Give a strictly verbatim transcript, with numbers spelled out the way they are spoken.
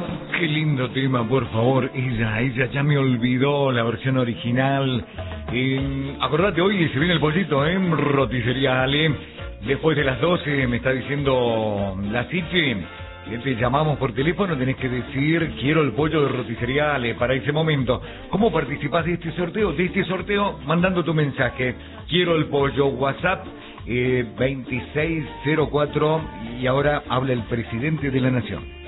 Qué lindo tema, por favor. Ella, ella ya me olvidó la versión original. Eh, acordate, hoy se viene el pollito, ¿eh? Roticería Ale. Después de las doce me está diciendo la Ciche. que Te llamamos por teléfono, tenés que decir quiero el pollo de Roticería Ale para ese momento. ¿Cómo participás de este sorteo? De este sorteo mandando tu mensaje. Quiero el pollo, WhatsApp eh, veintiséis cero cuatro, y ahora habla el presidente de la Nación.